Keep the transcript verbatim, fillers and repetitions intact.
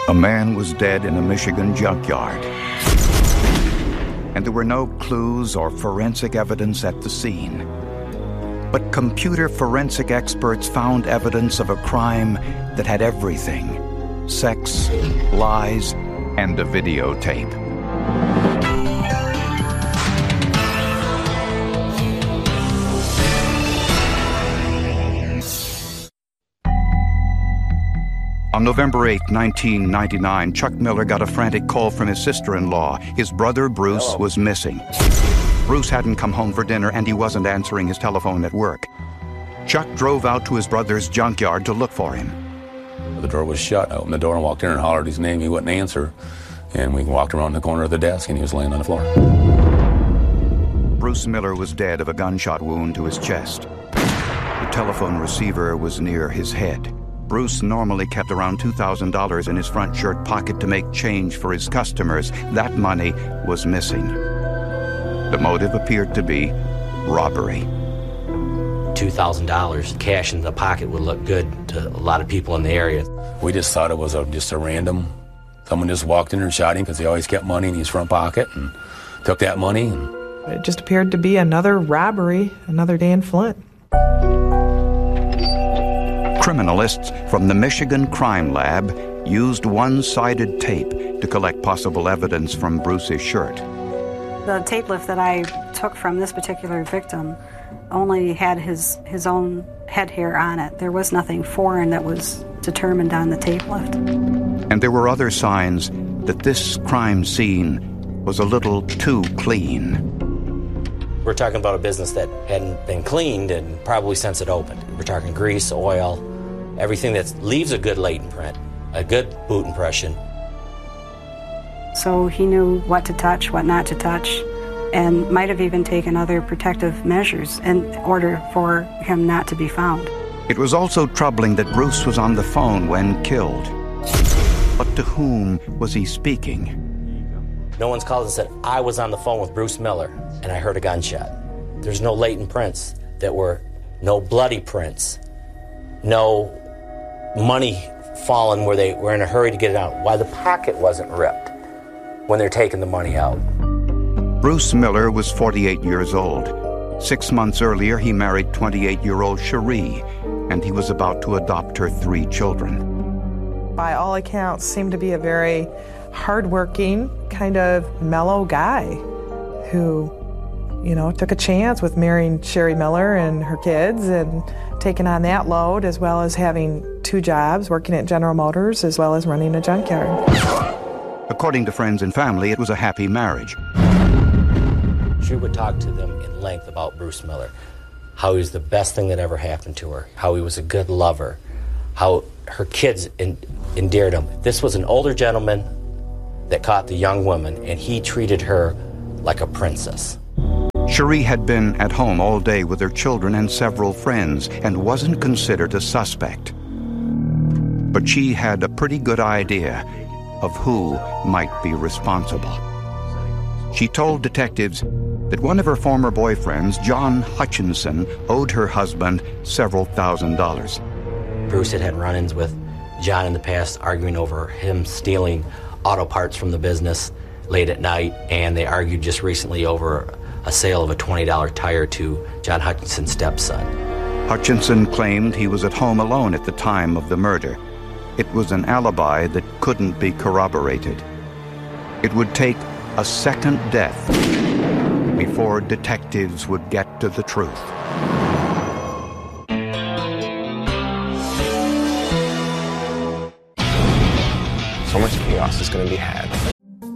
A man was dead in a Michigan junkyard, and there were no clues or forensic evidence at the scene. But computer forensic experts found evidence of a crime that had everything: sex, lies, and a videotape. On November eighth, nineteen ninety-nine, Chuck Miller got a frantic call from his sister-in-law. His brother, Bruce, Hello. was missing. Bruce hadn't come home for dinner, and he wasn't answering his telephone at work. Chuck drove out to his brother's junkyard to look for him. The door was shut. I opened the door and walked in and hollered his name. He wouldn't answer. And we walked around the corner of the desk, and he was laying on the floor. Bruce Miller was dead of a gunshot wound to his chest. The telephone receiver was near his head. Bruce normally kept around two thousand dollars in his front shirt pocket to make change for his customers. That money was missing. The motive appeared to be robbery. two thousand dollars cash in the pocket would look good to a lot of people in the area. We just thought it was a, just a random, someone just walked in and shot him because he always kept money in his front pocket and took that money. And it just appeared to be another robbery, another day in Flint. Criminalists from the Michigan Crime Lab used one-sided tape to collect possible evidence from Bruce's shirt. The tape lift that I took from this particular victim only had his, his own head hair on it. There was nothing foreign that was determined on the tape lift. And there were other signs that this crime scene was a little too clean. We're talking about a business that hadn't been cleaned and probably since it opened. We're talking grease, oil, everything that leaves a good latent print, a good boot impression. So he knew what to touch, what not to touch, and might have even taken other protective measures in order for him not to be found. It was also troubling that Bruce was on the phone when killed. But to whom was he speaking? No one's called and said, I was on the phone with Bruce Miller and I heard a gunshot. There's no latent prints that were, no bloody prints, no money fallen where they were in a hurry to get it out. Why the pocket wasn't ripped when they're taking the money out. Bruce Miller was forty-eight years old. Six months earlier, he married twenty-eight-year-old Cherie, and he was about to adopt her three children. By all accounts, seemed to be a very hardworking, kind of mellow guy who, you know, took a chance with marrying Sherry Miller and her kids and taking on that load, as well as having two jobs, working at General Motors, as well as running a junkyard. According to friends and family, it was a happy marriage. She would talk to them in length about Bruce Miller, how he was the best thing that ever happened to her, how he was a good lover, how her kids en- endeared him. This was an older gentleman that caught the young woman, and he treated her like a princess. Cherie had been at home all day with her children and several friends and wasn't considered a suspect. But she had a pretty good idea of who might be responsible. She told detectives that one of her former boyfriends, John Hutchinson, owed her husband several thousand dollars. Bruce had had run-ins with John in the past, arguing over him stealing auto parts from the business late at night, and they argued just recently over a sale of a twenty dollar tire to John Hutchinson's stepson. Hutchinson claimed he was at home alone at the time of the murder. It was an alibi that couldn't be corroborated. It would take a second death before detectives would get to the truth. So much chaos is going to be had.